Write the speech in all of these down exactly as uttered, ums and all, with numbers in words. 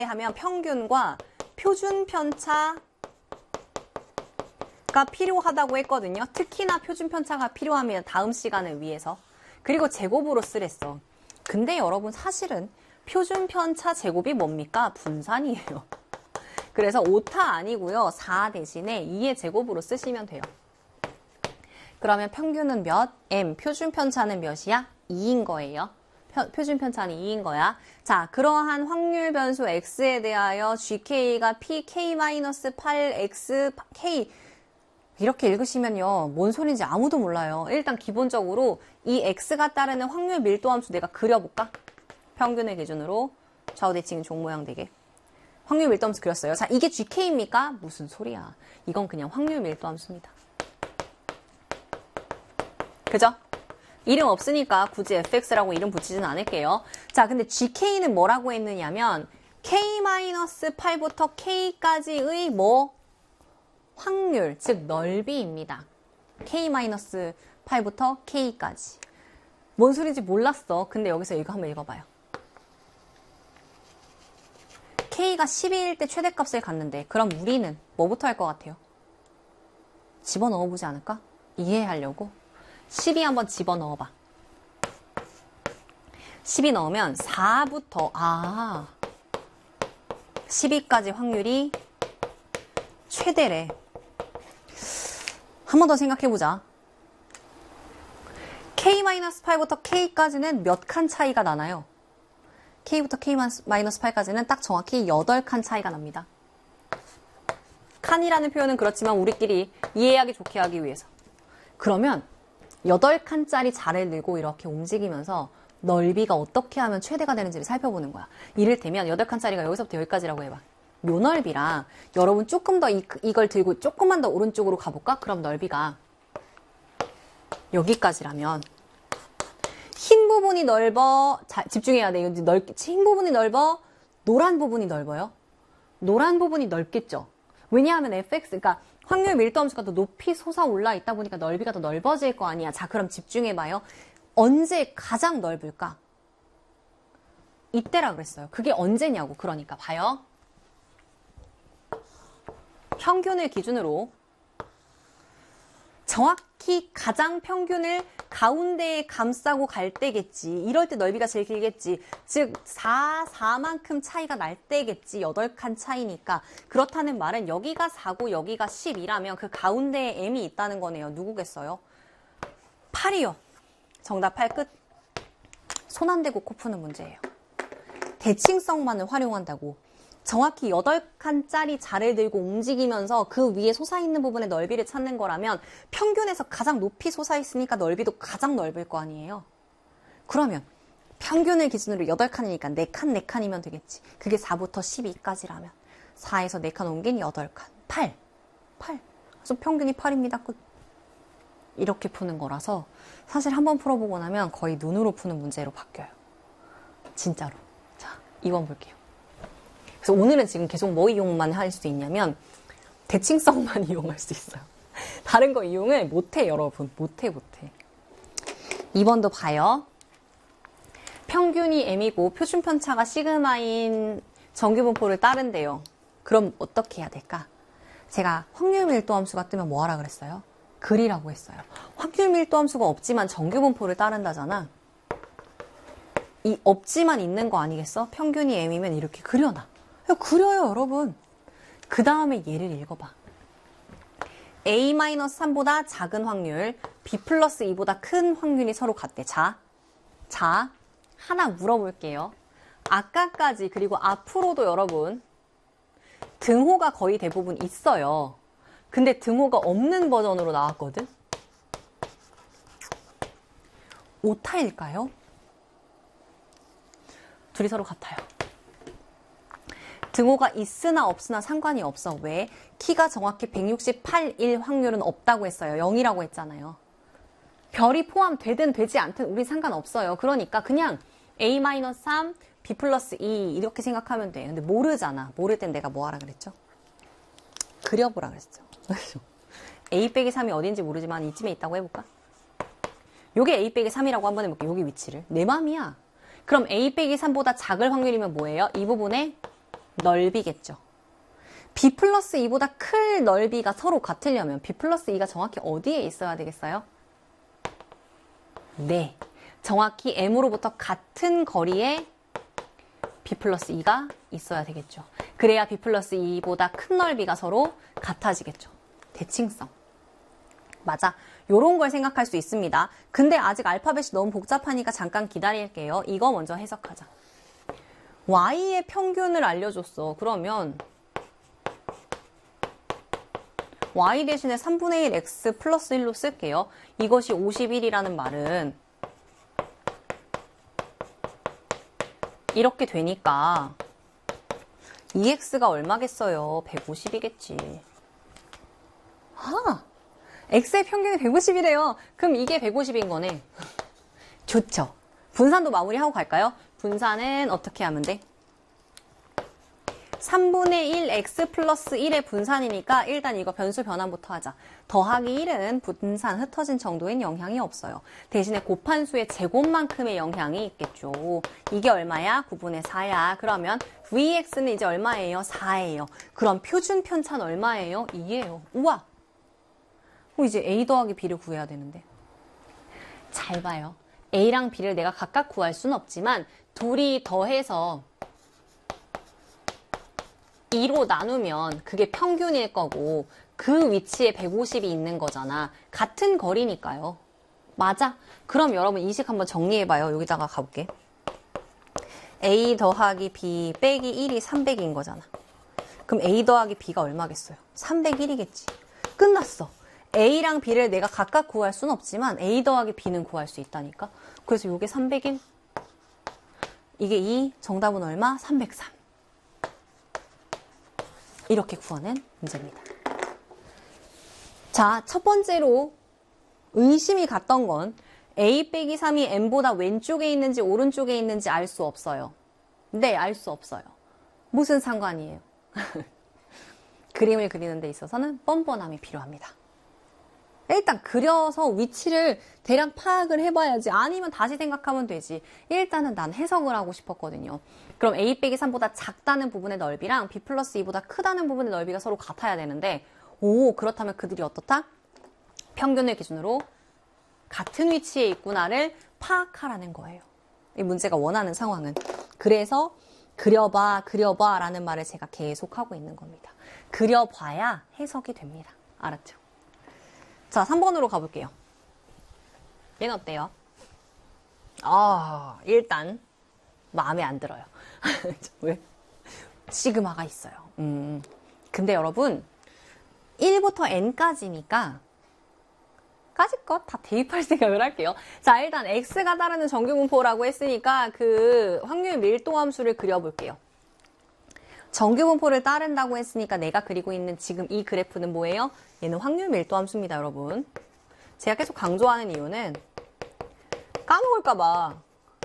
하면 평균과 표준 편차가 필요하다고 했거든요. 특히나 표준 편차가 필요합니다. 다음 시간을 위해서. 그리고 제곱으로 쓰랬어. 근데 여러분 사실은 표준 편차 제곱이 뭡니까? 분산이에요. 그래서 오타 아니고요. 사 대신에 이의 제곱으로 쓰시면 돼요. 그러면 평균은 몇? M. 표준 편차는 몇이야? 이인 거예요. 표, 표준 편차는 이인 거야. 자, 그러한 확률 변수 X에 대하여 지케이가 피 케이 팔 엑스 K 이렇게 읽으시면요. 뭔 소리인지 아무도 몰라요. 일단 기본적으로 이 X가 따르는 확률 밀도함수 내가 그려볼까? 평균을 기준으로 좌우대칭 종 모양 되게. 확률 밀도함수 그렸어요. 자, 이게 지케이입니까? 무슨 소리야. 이건 그냥 확률 밀도함수입니다. 그죠? 이름 없으니까 굳이 에프엑스라고 이름 붙이진 않을게요. 자, 근데 지케이는 뭐라고 했느냐면 케이 팔부터 K까지의 뭐? 확률, 즉 넓이입니다. 케이 팔부터 K까지. 뭔 소리인지 몰랐어. 근데 여기서 이거 한번 읽어봐요. K가 십이일 때 최대값을 갖는데 그럼 우리는 뭐부터 할 것 같아요? 집어넣어보지 않을까? 이해하려고. 십이 한번 집어넣어봐. 십이 넣으면 사부터 아 십이까지 확률이 최대래. 한 번 더 생각해보자. 케이 팔부터 K까지는 몇 칸 차이가 나나요? K부터 케이 팔까지는 딱 정확히 여덟 칸 차이가 납니다. 칸이라는 표현은 그렇지만 우리끼리 이해하기 좋게 하기 위해서. 그러면 여덟 칸짜리 자를 들고 이렇게 움직이면서 넓이가 어떻게 하면 최대가 되는지를 살펴보는 거야. 이를테면 여덟 칸짜리가 여기서부터 여기까지라고 해봐. 요 넓이랑 여러분 조금 더 이, 이걸 들고 조금만 더 오른쪽으로 가볼까? 그럼 넓이가 여기까지라면 흰 부분이 넓어. 자, 집중해야 돼. 이거 넓, 흰 부분이 넓어. 노란 부분이 넓어요. 노란 부분이 넓겠죠. 왜냐하면 에프엑스, 그러니까 확률 밀도함수가 더 높이 솟아올라 있다 보니까 넓이가 더 넓어질 거 아니야. 자, 그럼 집중해봐요. 언제 가장 넓을까? 이때라 그랬어요. 그게 언제냐고. 그러니까 봐요. 평균을 기준으로 정확히 가장 평균을 가운데에 감싸고 갈 때겠지. 이럴 때 넓이가 제일 길겠지. 즉 사, 사만큼 차이가 날 때겠지. 여덟 칸 차이니까. 그렇다는 말은 여기가 사고 여기가 십이라면 그 가운데에 M이 있다는 거네요. 누구겠어요? 팔이요. 정답 팔 끝. 손 안 대고 코 푸는 문제예요. 대칭성만을 활용한다고. 정확히 여덟 칸짜리 자를 들고 움직이면서 그 위에 솟아있는 부분의 넓이를 찾는 거라면 평균에서 가장 높이 솟아있으니까 넓이도 가장 넓을 거 아니에요. 그러면 평균을 기준으로 여덟 칸이니까 네 칸, 네 칸이면 되겠지. 그게 사부터 십이까지라면 사에서 네 칸 옮긴 여덟 칸. 팔. 팔. 그래서 평균이 팔입니다. 끝. 이렇게 푸는 거라서 사실 한번 풀어보고 나면 거의 눈으로 푸는 문제로 바뀌어요. 진짜로. 자, 이 번 볼게요. 그래서 오늘은 지금 계속 뭐 이용만 할 수 있냐면 대칭성만 이용할 수 있어요. 다른 거 이용을 못해 여러분. 못해 못해. 이 번도 봐요. 평균이 M이고 표준 편차가 시그마인 정규분포를 따른대요. 그럼 어떻게 해야 될까? 제가 확률 밀도 함수가 뜨면 뭐 하라 그랬어요? 그리라고 했어요. 확률 밀도 함수가 없지만 정규분포를 따른다잖아. 이 없지만 있는 거 아니겠어? 평균이 M이면 이렇게 그려놔. 그려요 여러분. 그 다음에 얘를 읽어봐. 에이 삼보다 작은 확률, B 플러스 이보다 큰 확률이 서로 같대. 자, 자 하나 물어볼게요. 아까까지 그리고 앞으로도 여러분 등호가 거의 대부분 있어요. 근데 등호가 없는 버전으로 나왔거든. 오타일까요? 둘이 서로 같아요. 등호가 있으나 없으나 상관이 없어. 왜? 키가 정확히 백육십팔일 확률은 없다고 했어요. 영이라고 했잖아요. 별이 포함되든 되지 않든 우리 상관없어요. 그러니까 그냥 에이 삼, B 플러스 이 이렇게 생각하면 돼. 근데 모르잖아. 모를 땐 내가 뭐 하라 그랬죠? 그려보라 그랬죠. A 빼기 삼이 어딘지 모르지만 이쯤에 있다고 해볼까? 요게 A 빼기 삼이라고 한번 해볼게. 여기 위치를. 내 맘이야. 그럼 A 빼기 삼보다 작을 확률이면 뭐예요? 이 부분에 넓이겠죠. B 플러스 이보다 클 넓이가 서로 같으려면 B 플러스 이가 정확히 어디에 있어야 되겠어요? 네, 정확히 M으로부터 같은 거리에 B 플러스 이가 있어야 되겠죠. 그래야 B 플러스 이보다 큰 넓이가 서로 같아지겠죠. 대칭성. 맞아. 요런 걸 생각할 수 있습니다. 근데 아직 알파벳이 너무 복잡하니까 잠깐 기다릴게요. 이거 먼저 해석하자. Y의 평균을 알려줬어. 그러면 Y 대신에 삼분의 일 X 플러스 일로 쓸게요. 이것이 오십일이라는 말은 이렇게 되니까 이 엑스가 얼마겠어요? 백오십이겠지. 아, X의 평균이 백오십이래요. 그럼 이게 백오십인 거네. 좋죠. 분산도 마무리하고 갈까요? 분산은 어떻게 하면 돼? 삼분의 일 X 플러스 일의 분산이니까 일단 이거 변수 변환부터 하자. 더하기 일은 분산 흩어진 정도엔 영향이 없어요. 대신에 곱한 수의 제곱만큼의 영향이 있겠죠. 이게 얼마야? 구분의 사야. 그러면 브이엑스는 이제 얼마예요? 사예요. 그럼 표준 편차는 얼마예요? 이예요. 우와! 어, 이제 A 더하기 B를 구해야 되는데. 잘 봐요. A랑 B를 내가 각각 구할 수는 없지만 둘이 더해서 이로 나누면 그게 평균일 거고 그 위치에 백오십이 있는 거잖아. 같은 거리니까요. 맞아. 그럼 여러분 이 식 한번 정리해봐요. 여기다가 가볼게. A 더하기 B 빼기 일이 삼백인 거잖아. 그럼 A 더하기 B가 얼마겠어요? 삼백일이겠지. 끝났어. A랑 B를 내가 각각 구할 수는 없지만 A 더하기 B는 구할 수 있다니까. 그래서 이게 삼백일. 이게 이, 정답은 얼마? 삼백삼. 이렇게 구하는 문제입니다. 자, 첫 번째로 의심이 갔던 건 A 빼기 삼이 M보다 왼쪽에 있는지 오른쪽에 있는지 알 수 없어요. 네, 알 수 없어요. 무슨 상관이에요? 그림을 그리는 데 있어서는 뻔뻔함이 필요합니다. 일단 그려서 위치를 대략 파악을 해봐야지. 아니면 다시 생각하면 되지. 일단은 난 해석을 하고 싶었거든요. 그럼 A 빼기 삼보다 작다는 부분의 넓이랑 B 플러스 이보다 크다는 부분의 넓이가 서로 같아야 되는데, 오, 그렇다면 그들이 어떻다? 평균을 기준으로 같은 위치에 있구나를 파악하라는 거예요. 이 문제가 원하는 상황은. 그래서 그려봐, 그려봐 라는 말을 제가 계속 하고 있는 겁니다. 그려봐야 해석이 됩니다. 알았죠? 자, 삼 번으로 가볼게요. 얘는 어때요? 아, 일단 마음에 안 들어요. 왜? 시그마가 있어요. 음. 근데 여러분 일부터 N까지니까 까짓것 다 대입할 생각을 할게요. 자, 일단 X가 따르는 정규분포라고 했으니까 그 확률 밀도함수를 그려볼게요. 정규분포를 따른다고 했으니까 내가 그리고 있는 지금 이 그래프는 뭐예요? 얘는 확률 밀도함수입니다, 여러분. 제가 계속 강조하는 이유는 까먹을까봐.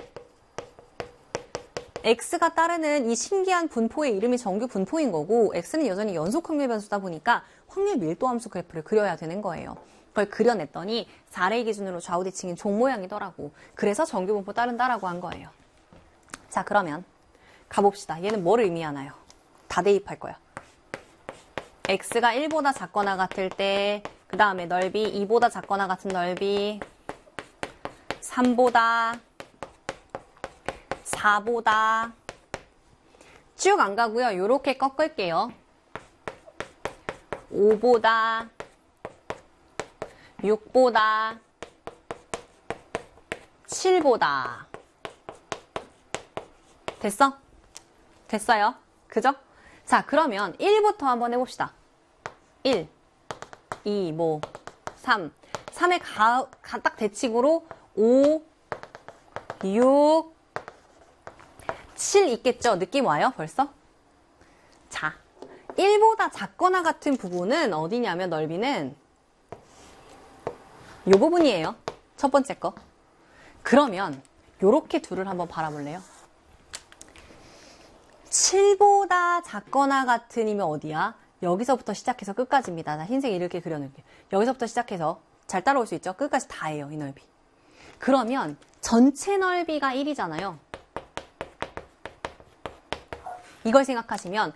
X가 따르는 이 신기한 분포의 이름이 정규 분포인 거고 X는 여전히 연속 확률 변수다 보니까 확률 밀도함수 그래프를 그려야 되는 거예요. 그걸 그려냈더니 사례 기준으로 좌우대칭인 종 모양이더라고. 그래서 정규 분포 따른다라고 한 거예요. 자, 그러면 가봅시다. 얘는 뭘 의미하나요? 다 대입할 거야. X가 일보다 작거나 같을 때, 그 다음에 넓이 이보다 작거나 같은 넓이, 삼보다, 사보다, 쭉 안 가고요. 요렇게 꺾을게요. 오보다, 육보다, 칠보다. 됐어? 됐어요? 그죠? 자, 그러면 일부터 한번 해봅시다. 일, 이, 뭐, 삼. 삼의 가, 가, 딱 대칭으로 오, 육, 칠 있겠죠? 느낌 와요? 벌써? 자, 일보다 작거나 같은 부분은 어디냐면 넓이는 이 부분이에요. 첫 번째 거. 그러면 요렇게 둘을 한번 바라볼래요? 칠보다 작거나 같은이면 어디야? 여기서부터 시작해서 끝까지입니다. 나 흰색 이렇게 그려놓을게요. 여기서부터 시작해서 잘 따라올 수 있죠? 끝까지 다예요, 이 넓이. 그러면 전체 넓이가 일이잖아요. 이걸 생각하시면